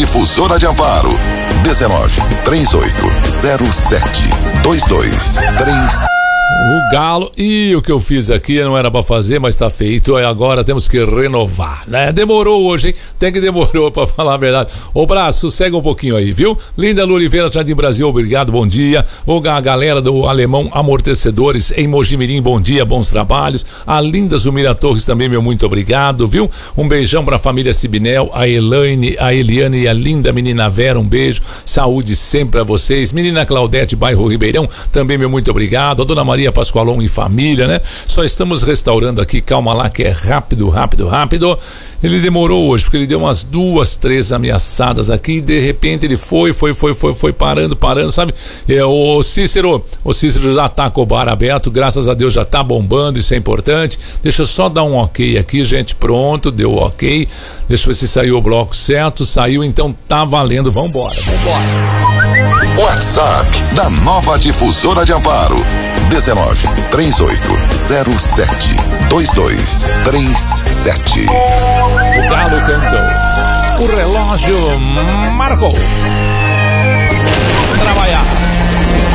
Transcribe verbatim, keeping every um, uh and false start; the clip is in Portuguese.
Difusora de Amparo. dezenove, trinta e oito, zero sete, dois dois três. O Galo, e o que eu fiz aqui não era pra fazer, mas tá feito, agora temos que renovar, né? Demorou hoje, hein? Tem que demorou pra falar a verdade. Ô Braço, sossega um pouquinho aí, viu? Linda Lu Oliveira, Jardim Brasil, obrigado, bom dia. O a galera do Alemão Amortecedores em Mojimirim, bom dia, bons trabalhos. A linda Zumira Torres também, meu muito obrigado, viu? Um beijão pra família Sibinel, a Elaine, a Eliane e a linda menina Vera, um beijo, saúde sempre pra vocês. Menina Claudete, bairro Ribeirão, também meu muito obrigado. A dona Maria Pascoalon e família, né? Só estamos restaurando aqui, calma lá que é rápido, rápido, rápido. Ele demorou hoje, porque ele deu umas duas, três ameaçadas aqui e de repente ele foi, foi, foi, foi, foi parando, parando, sabe? É, o Cícero, o Cícero já tá com o bar aberto, graças a Deus já tá bombando, isso é importante. Deixa eu só dar um ok aqui, gente, pronto, deu ok. Deixa eu ver se saiu o bloco certo, saiu, então tá valendo, vambora, vambora. WhatsApp da Nova Difusora de Amparo. dezenove, trinta e oito, zero sete, dois dois três sete. O Galo cantou. O relógio marcou. Trabalhar.